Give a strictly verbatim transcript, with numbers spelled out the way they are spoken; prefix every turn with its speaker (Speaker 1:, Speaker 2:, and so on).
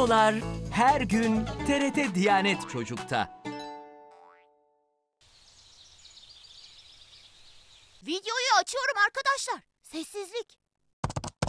Speaker 1: Videolar her gün T R T Diyanet Çocuk'ta.
Speaker 2: Videoyu açıyorum arkadaşlar. Sessizlik.